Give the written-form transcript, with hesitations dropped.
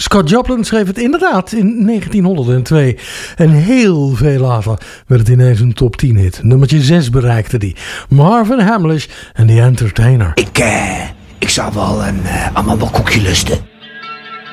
Scott Joplin schreef het inderdaad in 1902. En heel veel later werd het ineens een top 10 hit. Nummertje 6 bereikte die. Marvin Hamlisch en The Entertainer. Ik zou wel een amandelkoekje lusten.